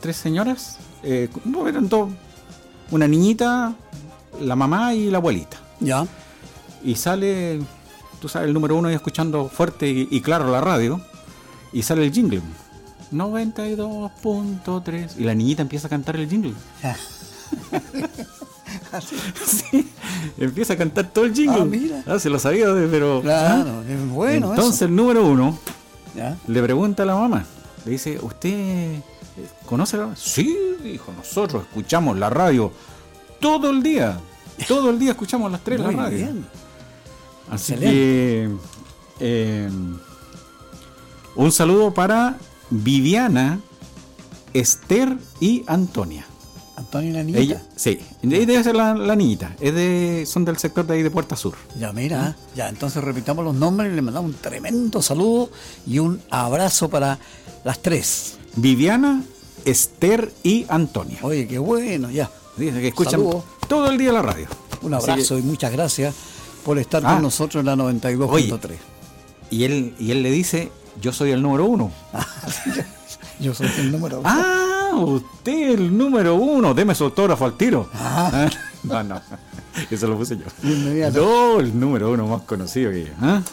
tres señoras, no, eran dos, una niñita, la mamá y la abuelita. Ya. Y sale, tú sabes, el número 1 ahí escuchando fuerte y claro la radio, y sale el jingle. 92.3 y la niñita empieza a cantar el jingle. Sí, empieza a cantar todo el jingle. Mira. Se lo sabía, pero Claro, es bueno. Entonces eso. el número 1 ¿Ya? le pregunta a la mamá, le dice, ¿usted conoce la radio? Sí, dijo, nosotros escuchamos la radio todo el día escuchamos las 3 la Muy radio. bien. Así Excelente. que un saludo para Viviana, Esther y Antonia. Antonio y la niñita. Ella, sí, debe ser la niñita, son del sector de ahí de Puerta Sur. Ya, mira, ya, entonces repitamos los nombres y le mandamos un tremendo saludo y un abrazo para las 3. Viviana, Esther y Antonia. Oye, qué bueno, ya. Dice que escuchan Saludos. todo el día la radio. Un Así abrazo y muchas gracias por estar con nosotros en la 92.3. Y él le dice, yo soy el número 1. Yo soy el número 1. Usted el número 1. Deme su autógrafo al tiro. No. Eso lo puse yo. Inmediato. Yo, el número 1 más conocido que yo.